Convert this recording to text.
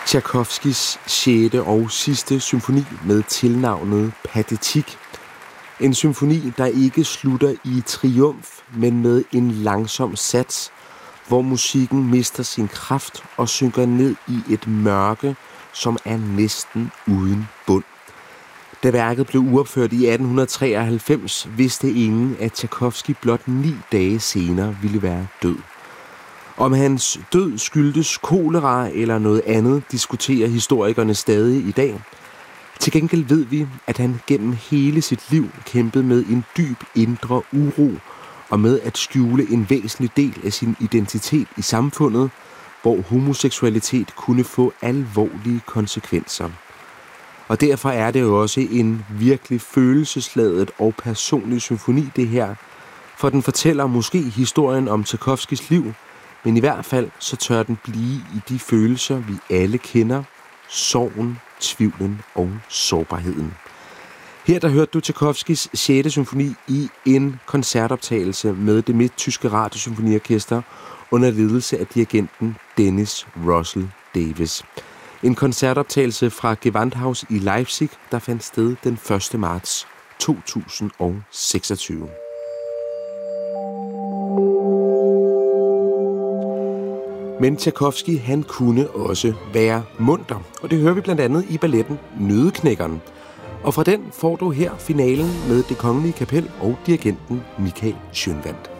Tchaikovskys 6. og sidste symfoni med tilnavnet Pathetique. En symfoni, der ikke slutter i triumf, men med en langsom sats, hvor musikken mister sin kraft og synker ned i et mørke, som er næsten uden bund. Da værket blev uopført i 1893, vidste ingen, at Tchaikovsky blot 9 dage senere ville være død. Om hans død skyldtes kolera eller noget andet, diskuterer historikerne stadig i dag. Til gengæld ved vi, at han gennem hele sit liv kæmpede med en dyb indre uro og med at skjule en væsentlig del af sin identitet i samfundet, hvor homoseksualitet kunne få alvorlige konsekvenser. Og derfor er det jo også en virkelig følelsesladet og personlig symfoni, det her. For den fortæller måske historien om Tchaikovskys liv, men i hvert fald så tør den blive i de følelser, vi alle kender: sorgen, tvivlen og sårbarheden. Her der hørte du Tchaikovskys 6. symfoni i en koncertoptagelse med det midttyske radiosymfoniorkester under ledelse af dirigenten Dennis Russell Davis. En koncertoptagelse fra Gewandhaus i Leipzig, der fandt sted den 1. marts 2026. Men Tchaikovsky, han kunne også være munter, og det hører vi blandt andet i balletten Nøddeknækkeren. Og fra den får du her finalen med Det Kongelige Kapel og dirigenten Michael Schønwandt.